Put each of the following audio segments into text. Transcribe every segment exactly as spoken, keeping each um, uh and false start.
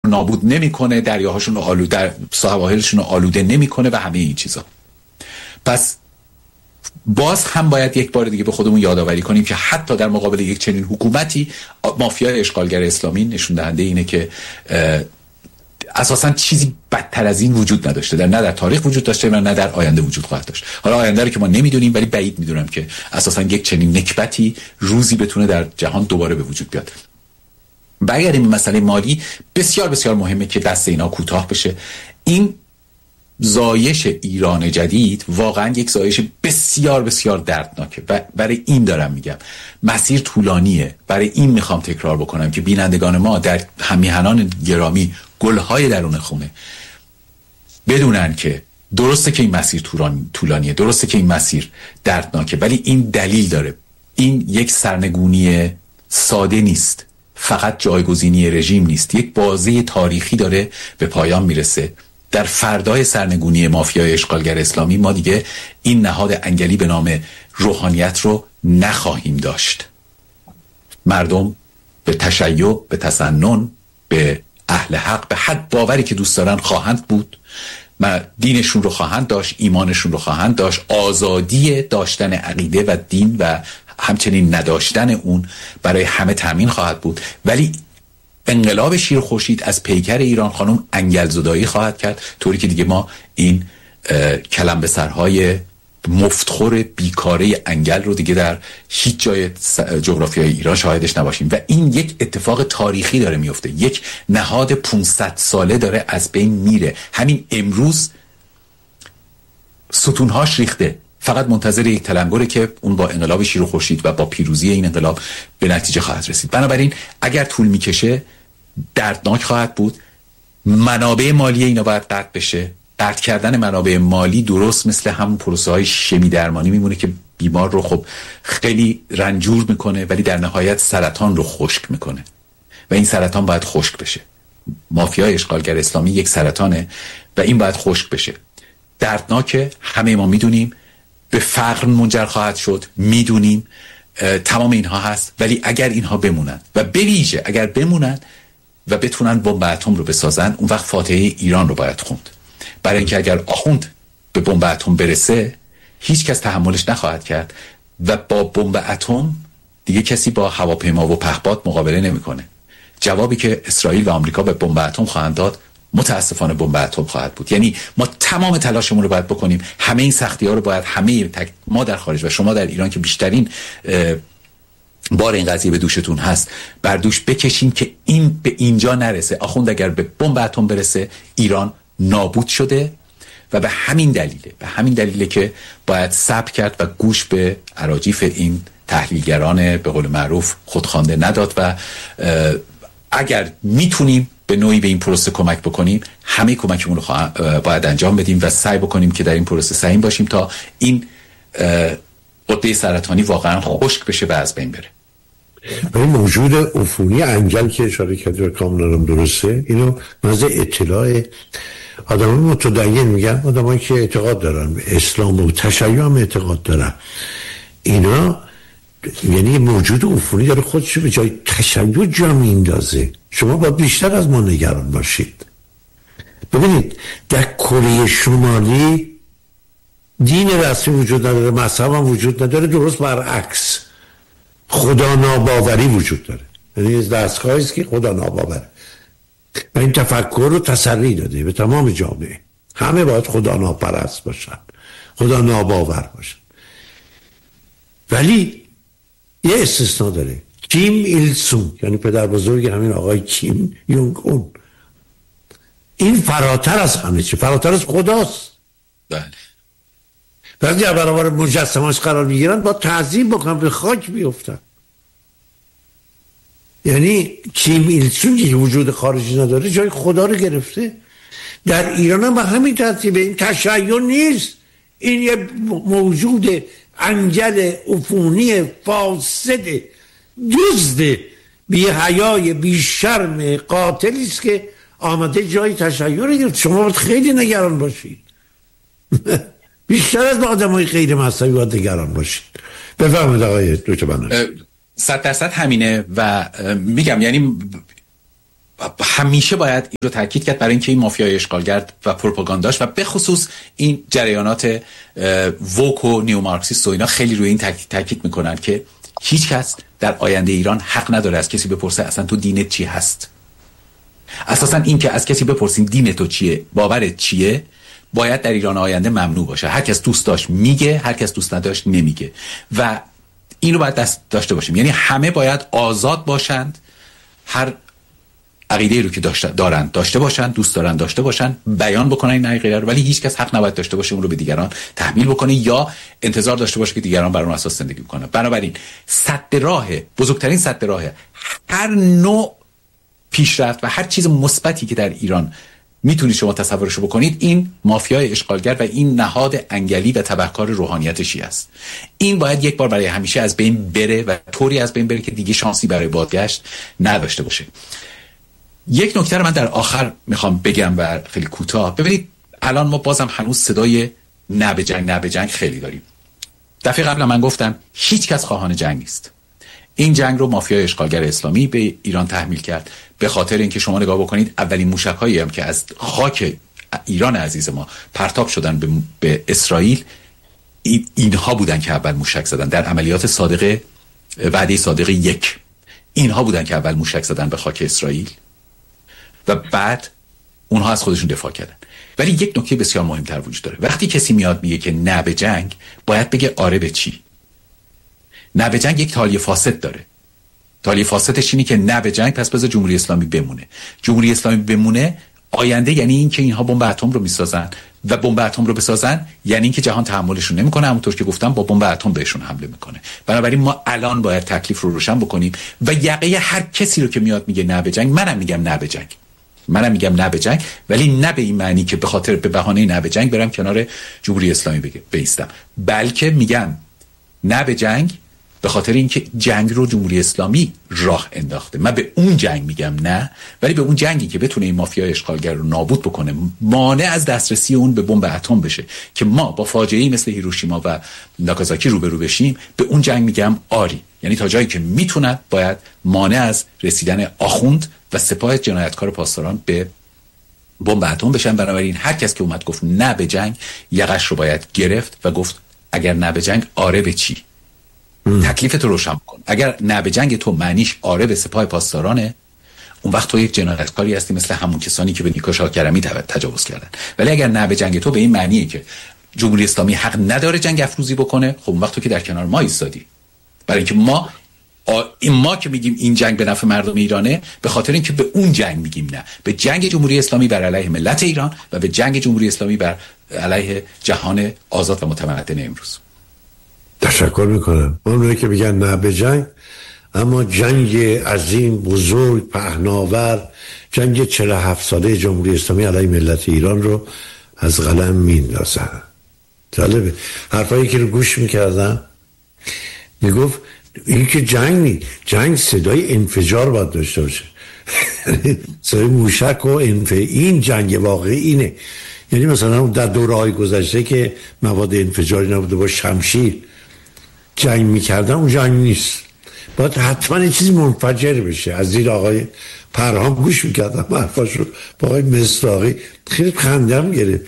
نابود نمیکنه، دریاهاشون رو آلوده، سواحلشون رو آلوده نمیکنه و همه این چیزا. پس باز هم باید یک بار دیگه به خودمون یادآوری کنیم که حتی در مقابل یک چنین حکومتی، مافیای اشغالگر اسلامی نشون دهنده اینه که اساساً چیزی بدتر از این وجود نداشته، در نه در تاریخ وجود داشته و نه در آینده وجود خواهد داشت. حالا آینده رو که ما نمیدونیم، ولی بعید میدونم که اساساً یک چنین نکبتی روزی بتونه در جهان دوباره به وجود بیاد. برگردیم به مسئله مالی، بسیار بسیار مهمه که دست اینا کوتاه بشه. این زایش ایران جدید واقعا یک زایش بسیار بسیار دردناکه و برای این دارم میگم مسیر طولانیه. برای این میخوام تکرار بکنم که بینندگان ما در همیهنان گرامی گلهای درون خونه بدونن که درسته که این مسیر طولانیه، درسته که این مسیر دردناکه، ولی این دلیل داره. این یک سرنگونی ساده نیست، فقط جایگزینی رژیم نیست، یک بازی تاریخی داره به پایان میرسه. در فردای سرنگونی مافیای اشغالگر اسلامی ما دیگه این نهاد انگلی به نام روحانیت رو نخواهیم داشت. مردم به تشیع، به تسنن، به اهل حق، به حد باوری که دوست دارن خواهند بود، دینشون رو خواهند داشت، ایمانشون رو خواهند داشت. آزادی داشتن عقیده و دین و همچنین نداشتن اون برای همه تامین خواهد بود. ولی انقلاب شیر خورشید از پیکر ایران خانم انگل زدایی خواهد کرد، طوری که دیگه ما این کلم به سرهای مفتخور بیکاره انگل رو دیگه در هیچ جای جغرافیای ایران شاهدش نباشیم. و این یک اتفاق تاریخی داره میفته، یک نهاد پانصد ساله داره از بین میره. همین امروز ستونهاش ریخته، فقط منتظر یک تلنگره که اون با انقلاب شیر خورشید و با پیروزی این انقلاب به نتیجه خواهد رسید. بنابراین اگر طول میکشه دردناک خواهد بود. منابع مالی اینا باید قطع بشه. قطع کردن منابع مالی درست مثل همون پروسه های شیمی درمانی میمونه که بیمار رو خب خیلی رنجور میکنه، ولی در نهایت سرطان رو خشک میکنه و این سرطان باید خشک بشه. مافیای اشغالگر اسلامی یک سرطانه و این باید خشک بشه. دردناکه، همه ما میدونیم، به فقر منجر خواهد شد، میدونیم، تمام اینها هست. ولی اگر اینها بمونن و به ویژه اگر بمونن و بتونن بمب اتم رو بسازن، اون وقت فاتحه ایران رو باید خوند. برای اینکه اگر آخوند به بمب اتم برسه هیچ کس تحملش نخواهد کرد و با بمب اتم دیگه کسی با هواپیما و پهپاد مقابله نمیکنه. جوابی که اسرائیل و آمریکا به بمب اتم خواهند داد متاسفانه بمب اتم خواهد بود. یعنی ما تمام تلاشمون رو باید بکنیم، همه این سختی‌ها رو باید همه تک... ما در خارج و شما در ایران که بیشترین بار این قضیه به دوشتون هست بر دوش بکشیم که این به اینجا نرسه. آخوند اگر به بمب اتم برسه ایران نابود شده و به همین دلیله به همین دلیله که باید صبر کرد و گوش به اراجیف این تحلیلگران به قول معروف خودخوانده نداد و اگر میتونیم به نوعی به این پروسه کمک بکنیم، همه کمکمون رو باید انجام بدیم و سعی بکنیم که در این پروسه سعیم باشیم تا این غده سرطانی واقعا خشک بشه و از بین بره. این موجود عفونی انگل که اشاره کردی و کاملا هم درسته، اینو مزه اطلاع آدم متدین میگن، آدم هایی که اعتقاد دارن به اسلام و تشیع هم اعتقاد دارن، اینا یعنی موجود عفونی داره خودش به جای تشیع جا میندازه. شما باید بیشتر از ما نگران باشید. ببینید در کره شمالی دین رسمی وجود نداره، مذهب هم وجود نداره، درست برعکس خدا ناباوری وجود داره. یعنی از دستگاهی است که خدا ناباوره و این تفکر رو تسری داده به تمام جامعه. همه باید خدا ناپرست باشن، خدا ناباور باشن. ولی یه استثناء داره، کیم ایل سونگ، یعنی پدر بزرگ همین آقای کیم یونگ اون. این فراتر از همه چی، فراتر از خداست. بله. وقتی در برابر مجسمه‌اش قرار میگیرن با تعظیم بکنن، به خاک بیفتن. یعنی کیم ایل سونگی که وجود خارجی نداره جای خدا رو گرفته. در ایران هم به همین ترتیب. این تشیع نیست، این یه موجود انگل عفونی فاسد دزد بی حیای بی شرم قاتلی است که آمده جای تشیع رو گرفت. شما باید خیلی نگران باشید. بیشتر از آدمای غیر مذهبی باید نگران باشید. بفرمایید آقای دکتر بنایی. صد درصد همینه و میگم یعنی همیشه باید این رو تاکید کرد برای اینکه این مافیای اشغالگر و پروپاگانداش و به خصوص این جریانات ووک و نیو مارکسیست و اینا خیلی روی این تاکید میکنن که هیچ کس در آینده ایران حق نداره از کسی بپرسه اصلا تو دینت چی هست. اساسا این که از کسی بپرسیم دین تو چیه، باورت چیه، باید در ایران آینده ممنوع باشه. هر کس دوست داشت میگه، هر کس دوست نداشت نمیگه و این رو باید دست داشته باشیم. یعنی همه باید آزاد باشند، هر عقیده رو که داشته دارن داشته باشن، دوست دارن داشته باشن، بیان بکنن این عقیده رو، ولی هیچ کس حق نباید داشته باشه اون رو به دیگران تحمیل بکنه یا انتظار داشته باشه که دیگران بر اون اساس زندگی کنن. بنابراین سد راه، بزرگترین سد راه هر نوع پیشرفت و هر چیز مثبتی که در ایران میتونید شما تصورشو بکنید، این مافیای اشغالگر و این نهاد انگلی و تبهکار روحانیت شیعه است. این باید یک بار برای همیشه از بین بره و طوری از بین بره که دیگه شانسی برای بازگشت نداشته باشه. یک نکته رو من در آخر میخوام بگم و خیلی کوتاه. ببینید الان ما بازم هنوز صدای نه به جنگ نه به جنگ خیلی داریم. دفعه قبل من گفتم هیچ کس خواهان جنگ نیست. این جنگ رو مافیای اشغالگر اسلامی به ایران تحمیل کرد به خاطر اینکه شما نگاه بکنید اولین موشک‌هایی هم که از خاک ایران عزیز ما پرتاب شدن به, به اسرائیل، اینها بودن که اول موشک زدن در عملیات صادقه وعده صادقه یک. اینها بودن که اول موشک زدن به خاک اسرائیل و بعد اونها از خودشون دفاع کردن. ولی یک نکته بسیار مهمتر وجود داره. وقتی کسی میاد میگه که نه به جنگ، باید بگه آره به چی. نه به جنگ یک تالیه فاسد داره. تالیه فاسدش اینه که نه به جنگ، پس بذار جمهوری اسلامی بمونه. جمهوری اسلامی بمونه آینده یعنی این که اینها بمب اتم رو میسازن و بمب اتم رو بسازن یعنی این که جهان تحملشون نمیکنه، همونطور که گفتم با بمب اتم بهشون حمله میکنه. بنابراین ما الان باید تکلیف رو روشن بکنیم و یقه هر کسی رو که میاد میگه نه به جنگ، منم میگم نه به جنگ. منم میگم نه به جنگ، ولی نه به این معنی که به خاطر به بهانه نه به جنگ برم کنار جمهوری اسلامی بایستم، بلکه میگم نه به جنگ به خاطر اینکه جنگ رو جمهوری اسلامی راه انداخته. من به اون جنگ میگم نه، ولی به اون جنگی که بتونه این مافیای اشغالگر رو نابود بکنه، مانع از دسترسی اون به بمب اتم بشه که ما با فاجعه‌ای مثل هیروشیما و ناگازاکی روبرو بشیم، به اون جنگ میگم آری. یعنی تا جایی که میتونن باید مانع از رسیدن آخوند و سپاه جنایتکار پاسداران به بمب اتم بشن. بنابراین هر کس که اومد گفت نه به جنگ، یقش رو باید گرفت و گفت اگر نه به جنگ آره به چی؟ تکلیفت رو روشن کن. اگر نه به جنگ تو معنیش آره به سپاه پاسدارانه، اون وقت تو یک جنایتکاری هستی مثل همون کسانی که به نیکا شاه کرمی تجاوز کردن. ولی اگر نه به جنگ تو به این معنیه که جمهوری اسلامی حق نداره جنگ افروزی بکنه، خب اون وقت تو که در کنار ما ایستادی. برای اینکه ما این ما که میگیم این جنگ به نفع مردم ایرانه، به خاطر اینکه به اون جنگ میگیم نه، به جنگ جمهوری اسلامی بر علیه ملت ایران و به جنگ جمهوری اسلامی بر علیه جهان آزاد و متمدن امروز. تشکر میکنم. اونایی که میگن نه به جنگ، اما جنگ عظیم بزرگ پهناور، جنگ چهل و هفت ساله جمهوری اسلامی علیه ملت ایران رو از قلم میندازن. جالبه حرفایی که رو گوش میکردم، میگفت این که جنگ نی، جنگ صدای انفجار باید داشته باشه. صدای موشک و انف... این جنگ واقعی اینه. یعنی مثلا در دوره‌های گذشته که مواد انفجاری نبوده، با شمشیر جنگ میکردن، اون جنگ نیست. باید حتما یه چیزی منفجر بشه. از زیر آقای پرهام گوش میکردم حرفاش رو، با آقای مصداقی خیلی خندم گرفت.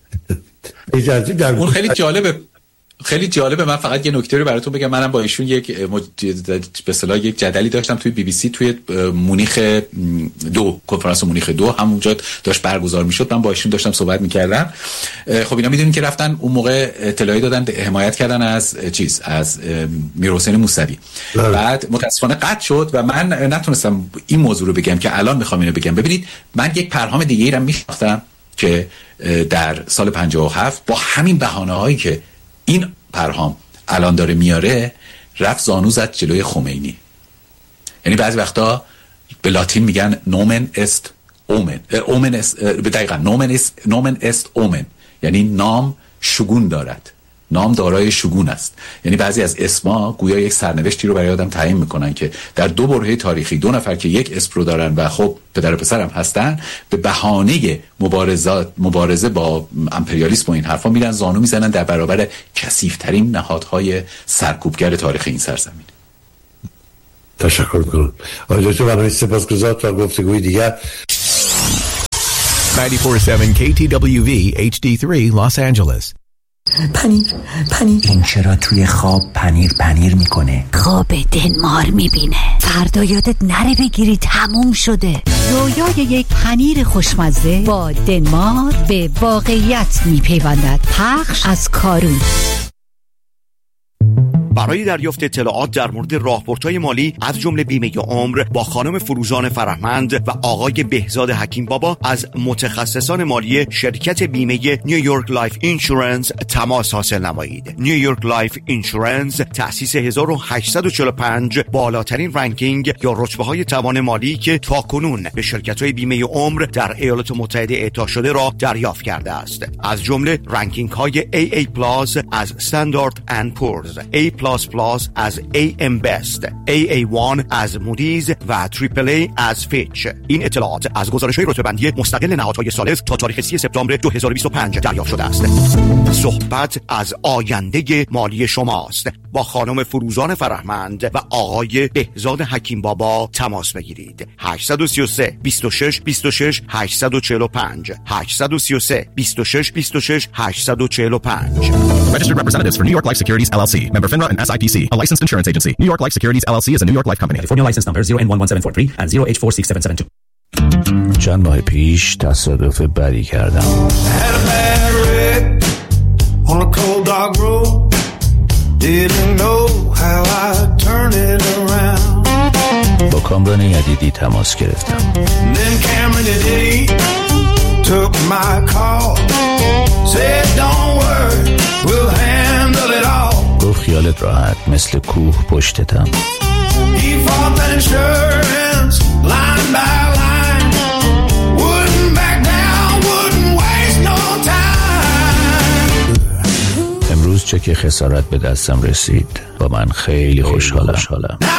اون خیلی جالبه، خیلی جالبه. من فقط یه نکته رو براتون بگم. منم با ایشون یک مج... به اصطلاح یک جدلی داشتم توی بی بی سی، توی مونیخ دو، کنفرانس مونیخ دو همونجا داشت برگزار میشد. من با ایشون داشتم صحبت میکردم. خب اینا میدونین که رفتن اون موقع اطلاعی دادن، حمایت کردن از چیز، از میرحسین موسوی. بعد متاسفانه قطع شد و من نتونستم این موضوع رو بگم که الان میخوام اینو بگم. ببینید من یک پرهام دیگه ای رو میشناختم که در سال پنجاه و هفت با همین بهانه‌هایی که این پرهام الان داره میاره، رفت زانو زد جلوی خمینی. یعنی بعضی وقتا به لاتین میگن نومن است اومن، اومن است به دقیقا نومن است نومن است اومن، یعنی نام شگون دارد، نام دارای شگون است. یعنی بعضی از اسما گویا یک سرنوشتی رو برای آدم تعیین میکنن که در دو برهه تاریخی دو نفر که یک اسم رو دارن و خب پدر و پسر هم هستن، به بهانه مبارزه مبارزه با امپریالیسم و این حرفا میرن زانو میزنن در برابر کثیف‌ترین نهادهای سرکوبگر تاریخ این سرزمین. تشکر میکنم. آقای دکتر برنامه سپاسگزار تا گفتگوی دیگر. نود و چهار ممیز هفت کی تی دبلیو وی اچ دی سه Los Angeles. پنیر پنیر این چرا توی خواب پنیر پنیر میکنه؟ خواب دنمار میبینه. فردا یادت نره بگیری تموم شده. رویای یک پنیر خوشمزه با دنمار به واقعیت میپیوندد. پخش از کارون. برای دریافت اطلاعات در مورد راهبردهای مالی از جمله بیمه عمر با خانم فروزان فرهمند و آقای بهزاد حکیم بابا از متخصصان مالی شرکت بیمه نیویورک لایف اینشورنس تماس حاصل نمایید. نیویورک لایف اینشورنس تأسیس هزار و هشتصد و چهل و پنج، بالاترین رنکینگ یا رتبه‌های توان مالی که تاکنون به شرکت‌های بیمه عمر در ایالات متحده اعطا شده را دریافت کرده است. از جمله رنکینگ‌های ای ای پلاس از استاندارد اند پورز، A پلاس پلاس از ای ام Best، ای ای وان از مودیز و تریپل ای از فیچ. این اطلاعات از گزارش‌های رتبه‌بندی مستقل نهادهای ثالث تا تاریخ سی سپتامبر دو هزار و بیست و پنج دریافت شده است. صحبت از آینده مالی شماست. با خانم فروزان فرهمند و آقای بهزاد حکیم بابا تماس بگیرید. هشت سه سه بیست و شش بیست و شش هشتصد و چهل و پنج هشت سه سه بیست و شش بیست و شش هشتصد و چهل و پنج. Registered representatives for New York Life Securities L L C, member FINRA and S I P C, a licensed insurance agency. New York Life Securities L L C is a New York Life company. California license number zero N one one seven four three and zero H four six seven seven two. چند ماه پیش تصادف بدی کردم. با کامران یدیدی تماس گرفتم. گفت خیالت راحت، مثل کوه پشتتم. امروز چک خسارت به دستم رسید و من خیلی خوشحالم.